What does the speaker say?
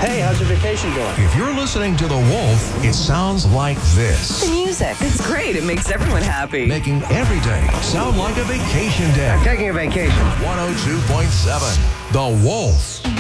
Hey, how's your vacation going? If you're listening to The Wolf, it sounds like this. The music. It's great. It makes everyone happy. Making every day sound like a vacation day. I'm taking a vacation. 102.7 The Wolf.